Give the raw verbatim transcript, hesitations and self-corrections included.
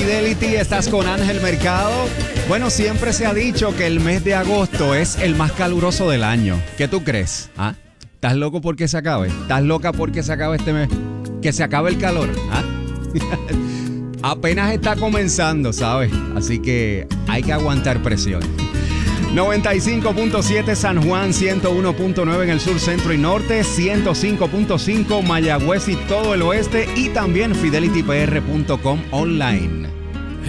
Fidelity, estás con Ángel Mercado. Bueno, siempre se ha dicho que el mes de agosto es el más caluroso del año. ¿Qué tú crees? ¿Ah? ¿Estás loco porque se acabe? ¿Estás loca porque se acabe este mes? Que se acabe el calor. ¿Ah? Apenas está comenzando, ¿sabes? Así que hay que aguantar presión. noventa y cinco punto siete San Juan, ciento uno punto nueve en el sur, centro y norte, ciento cinco punto cinco Mayagüez y todo el oeste, y también fidelity p r punto com online.